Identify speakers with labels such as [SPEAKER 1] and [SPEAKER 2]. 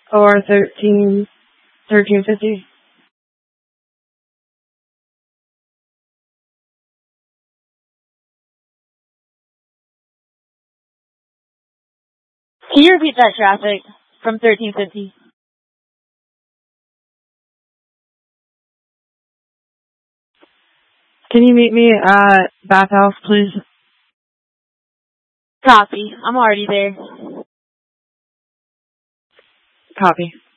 [SPEAKER 1] or 1350.
[SPEAKER 2] Can you repeat that traffic from 1350?
[SPEAKER 1] Can you meet me at Bathhouse, please?
[SPEAKER 2] Copy. I'm already there.
[SPEAKER 1] Copy.